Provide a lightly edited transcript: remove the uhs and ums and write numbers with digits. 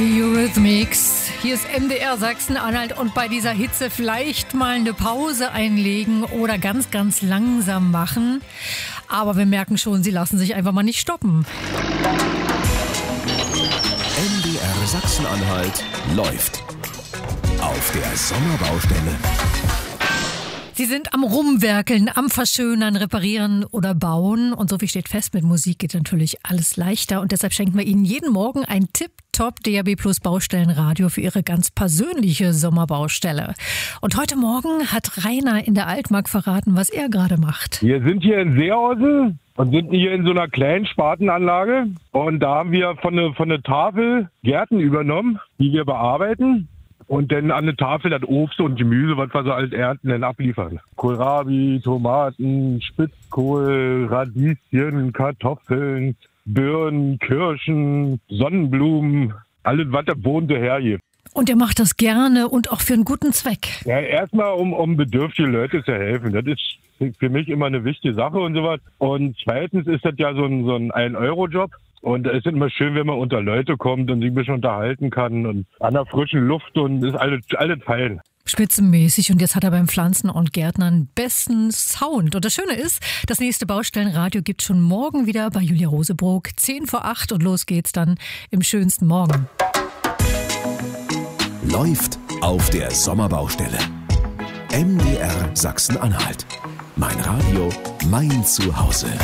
Eurythmics. Hier ist MDR Sachsen-Anhalt und bei dieser Hitze vielleicht mal eine Pause einlegen oder ganz, ganz langsam machen. Aber wir merken schon, sie lassen sich einfach mal nicht stoppen. MDR Sachsen-Anhalt läuft auf der Sommerbaustelle. Sie sind am Rumwerkeln, am Verschönern, Reparieren oder Bauen. Und so viel steht fest, mit Musik geht natürlich alles leichter. Und deshalb schenken wir Ihnen jeden Morgen ein Tipp-Top DAB Plus Baustellenradio für Ihre ganz persönliche Sommerbaustelle. Und heute Morgen hat Rainer in der Altmark verraten, was er gerade macht. Wir sind hier in Seehausen und sind hier in so einer kleinen Spartenanlage. Und da haben wir von der Tafel Gärten übernommen, die wir bearbeiten. Und dann an der Tafel das Obst und Gemüse, was wir so als ernten, dann abliefern. Kohlrabi, Tomaten, Spitzkohl, Radieschen, Kartoffeln, Birnen, Kirschen, Sonnenblumen, alles, was der Boden hergibt. Und er macht das gerne und auch für einen guten Zweck. Ja, erstmal, um bedürftige Leute zu helfen. Das ist für mich immer eine wichtige Sache und sowas. Und zweitens ist das ja so ein 1-Euro-Job. Und es ist immer schön, wenn man unter Leute kommt und sich ein bisschen unterhalten kann und an der frischen Luft und ist alles fein. Spitzenmäßig, und jetzt hat er beim Pflanzen und Gärtnern besten Sound. Und das Schöne ist, das nächste Baustellenradio gibt schon morgen wieder bei Julia Rosebrook 7:50 und los geht's dann im schönsten Morgen. Läuft auf der Sommerbaustelle. MDR Sachsen-Anhalt. Mein Radio, mein Zuhause.